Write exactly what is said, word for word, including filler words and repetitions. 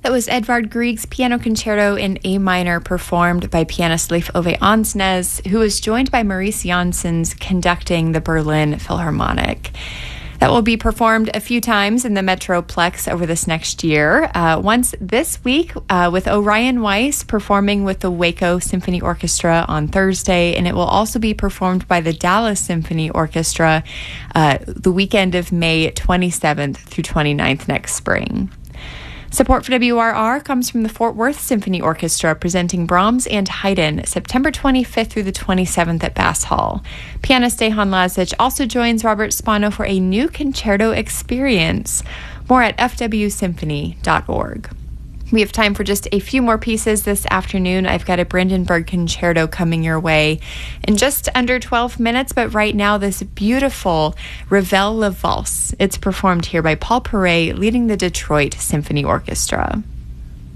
That was Edvard Grieg's Piano Concerto in A minor, performed by pianist Leif Ove Ansnes, who was joined by Maurice Janssens conducting the Berlin Philharmonic. That will be performed a few times in the Metroplex over this next year. Uh, once this week uh, with Orion Weiss performing with the Waco Symphony Orchestra on Thursday, and it will also be performed by the Dallas Symphony Orchestra uh, the weekend of May twenty-seventh through twenty-ninth next spring. Support for W R R comes from the Fort Worth Symphony Orchestra, presenting Brahms and Haydn September twenty-fifth through the twenty-seventh at Bass Hall. Pianist Dejan Lazic also joins Robert Spano for a new concerto experience. More at f w symphony dot org. We have time for just a few more pieces this afternoon. I've got a Brandenburg Concerto coming your way in just under twelve minutes, but right now this beautiful Ravel La Valse. It's performed here by Paul Paray, leading the Detroit Symphony Orchestra.